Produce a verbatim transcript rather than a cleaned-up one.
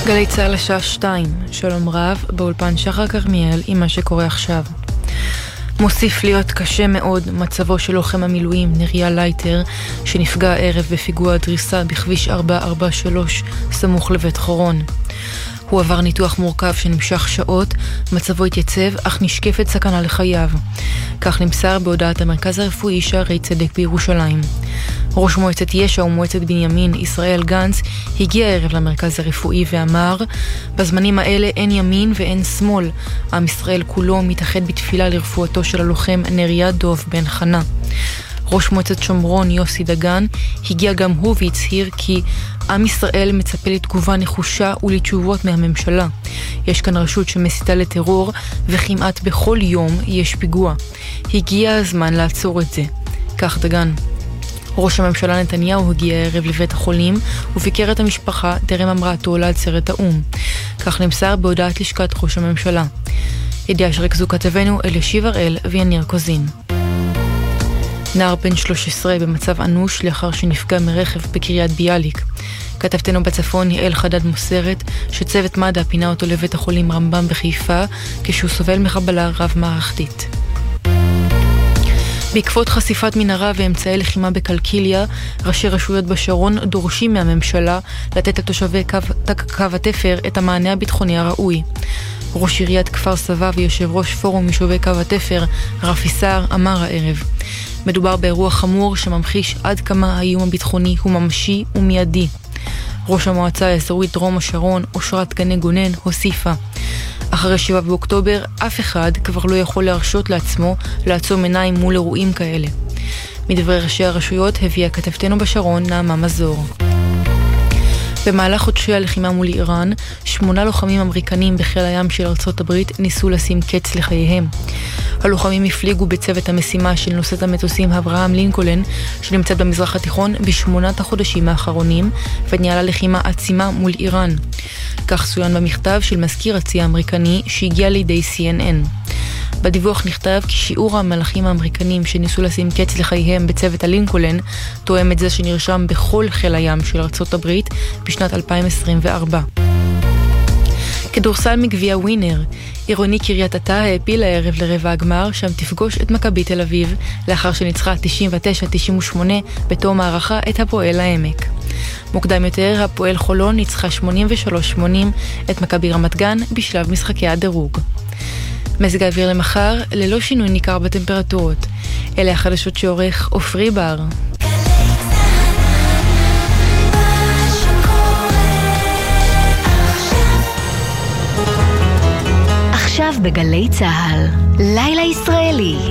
גלי צהל לשעה שתיים, שלום רב, באולפן שחר כרמיאל עם מה שקורה עכשיו. מוסיף להיות קשה מאוד מצבו של לוחם המילואים נריה לייטר, שנפגע הערב בפיגוע דריסה בכביש ארבע ארבע שלוש סמוך לבית חורון. הוא עבר ניתוח מורכב שנמשך שעות, מצבו התייצב, אך נשקפת סכנה לחייו. כך נמסר בהודעת המרכז הרפואי שערי צדק בירושלים. ראש מועצת ישע ומועצת בנימין, ישראל גנץ, הגיע הערב למרכז הרפואי ואמר, בזמנים האלה אין ימין ואין שמאל. עם ישראל כולו מתאחד בתפילה לרפואתו של הלוחם נריה דוב בן חנה. ראש מועצת שומרון יוסי דגן הגיע גם הוא והצהיר כי עם ישראל מצפה לתגובה נחושה ולתשובות מהממשלה. יש כאן רשות שמסיתה לטרור וכמעט בכל יום יש פיגוע. הגיע הזמן לעצור את זה. כך דגן. ראש הממשלה נתניהו הגיע הערב לבית החולים וביקר את המשפחה טרם המראתו לעצרת האום. כך נמסר בהודעת לשכת ראש הממשלה. ידיעה שרקזו כתבנו אלישיב הראל ויניר קוזין. נער בן שלוש עשרה במצב אנוש לאחר שנפגע מרכב בקריית ביאליק. כתבתנו בצפון יעל חדד מוסרת שצוות מד"א פינה אותו לבית החולים רמב"ם בחיפה כשהוא סובל מחבלה רב מערכתית. בעקבות חשיפת מנהרה ואמצעי לחימה בקלקיליה, ראשי רשויות בשרון דורשים מהממשלה לתת לתושבי קו, קו התפר את המענה הביטחוני הראוי. ראש עיריית כפר סבא ויושב ראש פורום יישובי קו התפר, רפי סער, אמר הערב. מדובר באירוע חמור שממחיש עד כמה האיום הביטחוני הוא ממשי ומיידי. ראש המועצה האזורית דרום השרון, אושרת גני גונן, הוסיפה. אחרי שבעה באוקטובר, אף אחד כבר לא יכול להרשות לעצמו לעצום עיניים מול אירועים כאלה. מדברי ראשי הרשויות הביאה כתבתנו בשרון נעמה מזור. במהלך חודשי הלחימה מול איראן, שמונה לוחמים אמריקנים בחיל הים של ארצות הברית ניסו לשים קץ לחייהם. הלוחמים הפליגו בצוות המשימה של נושאת המטוסים אברהם לינקולן, שנמצאת במזרח התיכון בשמונת החודשים האחרונים, וניהלה לחימה עצימה מול איראן. כך צוין במכתב של מזכיר הצי האמריקני שהגיע לידי סי אן אן. בדיווח נכתב כי שיעור המלחים האמריקנים שניסו לשים קץ לחייהם בצוות הלינקולן תואם את זה שנרשם בכל חיל הים של ארצות הברית בשנת אלפיים עשרים וארבע. כדורסל מגביע ווינר, עירוני קריית אתא העפיל הערב לרבע הגמר, שם תפגוש את מכבי תל אביב לאחר שניצחה תשעים ותשע תשעים ושמונה בתום הערכה את הפועל העמק. מוקדם יותר, הפועל חולון ניצחה שמונים ושלוש שמונים את מכבי רמת גן בשלב משחקי הדירוג. מזג האוויר למחר, ללא שינוי ניכר בטמפרטורות. אלה החדשות שעורך עופרי בר. עכשיו בגלי צהל, לילה ישראלי.